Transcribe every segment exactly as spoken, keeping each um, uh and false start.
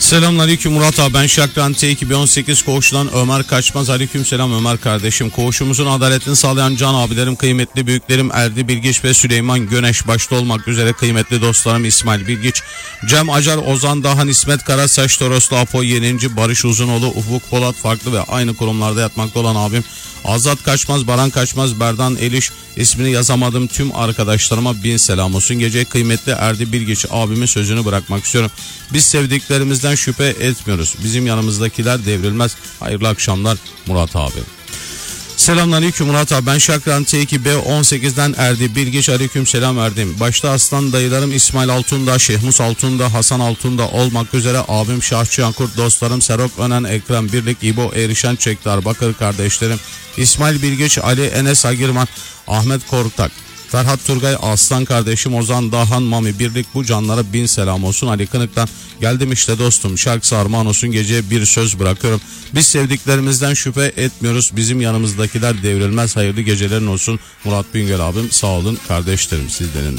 Selamünaleyküm Murat abi, ben Şakran T iki bin on sekiz koğuşundan Ömer Kaçmaz. Aleykümselam Ömer kardeşim. Koğuşumuzun adaletini sağlayan can abilerim, kıymetli büyüklerim Erdi Bilgiç ve Süleyman Göneş başta olmak üzere kıymetli dostlarım İsmail Bilgiç, Cem Acar, Ozan Dahan, İsmet Karasaç, Toroslu Apo Yenici, Barış Uzunoğlu, Ufuk Polat, farklı ve aynı kurumlarda yatmakta olan abim Azat Kaçmaz, Baran Kaçmaz, Berdan Eliş, ismini yazamadım tüm arkadaşlarıma bin selam olsun. Gece kıymetli Erdi Bilgiç abimin sözünü bırakmak istiyorum. Biz sevdiklerimizden şüphe etmiyoruz. Bizim yanımızdakiler devrilmez. Hayırlı akşamlar Murat abi. Selamünaleyküm Murat abi, ben Şakran T iki B on sekizden Erdi Bilgiç. Aleykümselam Erdim. Başta aslan dayılarım İsmail Altunda, Şehmus Altunda, Hasan Altunda olmak üzere abim Şahçı Yankurt, dostlarım Serok Önen, Ekrem Birlik, İbo Erişen Çektar, Bakır kardeşlerim İsmail Bilgiç, Ali Enes Agirman, Ahmet Korktak, Ferhat Turgay, Aslan kardeşim Ozan Dahan, Mami Birlik, bu canlara bin selam olsun. Ali Kınık'tan geldim işte dostum, şarkısı armağan olsun. Geceye bir söz bırakıyorum. Biz sevdiklerimizden şüphe etmiyoruz. Bizim yanımızdakiler devrilmez. Hayırlı gecelerin olsun. Murat Bingöl abim, sağ olun kardeşlerim, sizlerin de.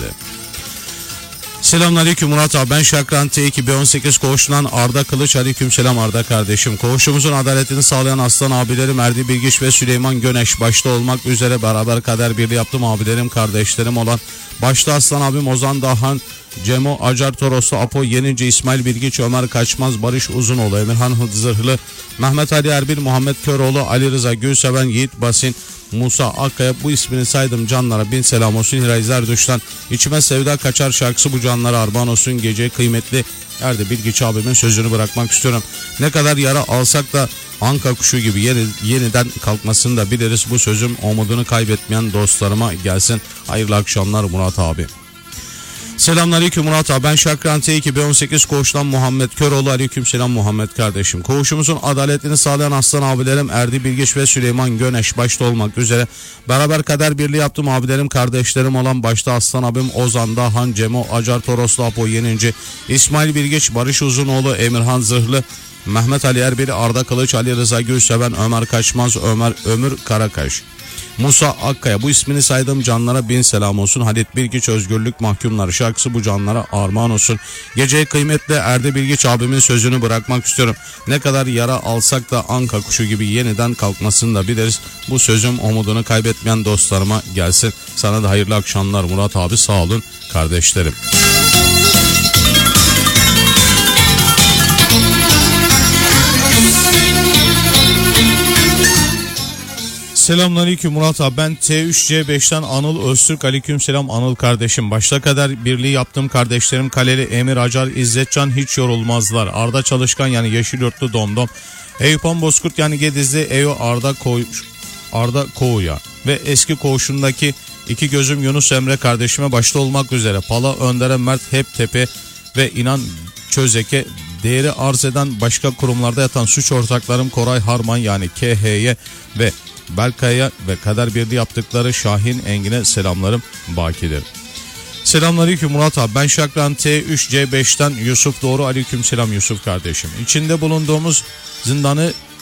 Selamünaleyküm Murat abi, ben Şakran T iki bin on sekiz koğuşundan Arda Kılıç. Aleykümselam Arda kardeşim. Koğuşumuzun adaletini sağlayan aslan abilerim Erdi Bilgiç ve Süleyman Göneş başta olmak üzere beraber kader birliği yaptım abilerim, kardeşlerim olan başta aslan abim Ozan Dahan, Cemo Acar, Toroslu Apo Yenici, İsmail Bilgiç, Ömer Kaçmaz, Barış Uzunoğlu, Emirhan Zırhlı, Mehmet Ali Erbil, Muhammed Köroğlu, Ali Rıza Gülseven, Yiğit Basin, Musa Akkaya, bu ismini saydım canlara bin selam olsun. Hiray Zerdüş'ten içime sevda kaçar şarkısı bu canlara armağan olsun. Gece kıymetli Erdi Bilgiç abimin sözünü bırakmak istiyorum. Ne kadar yara alsak da anka kuşu gibi yeni, yeniden kalkmasını da biliriz. Bu sözüm umudunu kaybetmeyen dostlarıma gelsin. Hayırlı akşamlar Murat abi. Selamünaleyküm Murat abi, ben Şakran T iki bin on sekiz koğuştan Muhammed Köroğlu. Aleykümselam Muhammed kardeşim. Koğuşumuzun adaletini sağlayan aslan abilerim Erdi Bilgiç ve Süleyman Göneş başta olmak üzere beraber kader birliği yaptım abilerim, kardeşlerim olan başta aslan abim Ozan Dahan, Cemo Acar, Toroslu Apo Yenici, İsmail Bilgiç, Barış Uzunoğlu, Emirhan Zırhlı, Mehmet Ali Erbil, Arda Kılıç, Ali Rıza Gülseven, Ömer Kaçmaz, Ömer Ömür Karakaş, Musa Akkaya, bu ismini saydığım canlara bin selam olsun. Halit Bilgiç, Özgürlük Mahkumları şarkısı bu canlara armağan olsun. Geceye kıymetli Erdi Bilgiç abimin sözünü bırakmak istiyorum. Ne kadar yara alsak da anka kuşu gibi yeniden kalkmasını da biliriz. Bu sözüm umudunu kaybetmeyen dostlarıma gelsin. Sana da hayırlı akşamlar Murat abi, sağ olun kardeşlerim. Selamünaleyküm Murat abi, ben T üç C beşten Anıl Öztürk. Aleykümselam Anıl kardeşim. Başta kadar birliği yaptığım kardeşlerim Kaleli Emir Acar, İzzetcan hiç yorulmazlar, Arda Çalışkan yani Yeşilyurtlu Domdom, Eyüpan Bozkurt yani Gedizli Eyo, Arda Koğuş, Arda Koğuya ve eski koğuşundaki iki gözüm Yunus Emre kardeşime başta olmak üzere Pala Önder'e, Mert Heptepe ve İnan Çözek'e, değeri arz eden başka kurumlarda yatan suç ortaklarım Koray Harman yani K H'ye ve Belkaya'ya ve kader birliği yaptıkları Şahin Engin'e selamlarım bakidir. Selamünaleyküm Murat abi, ben Şakran T üç C beşten Yusuf Doğru. Aleykümselam Yusuf kardeşim. İçinde bulunduğumuz zindanı